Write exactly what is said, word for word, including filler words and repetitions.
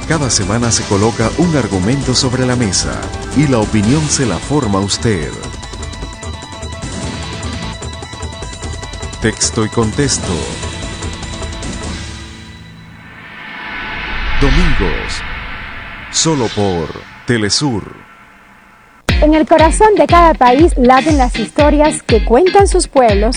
Cada semana se coloca un argumento sobre la mesa y la opinión se la forma usted. Texto y contexto. Domingos, solo por Telesur. En el corazón de cada país laten las historias que cuentan sus pueblos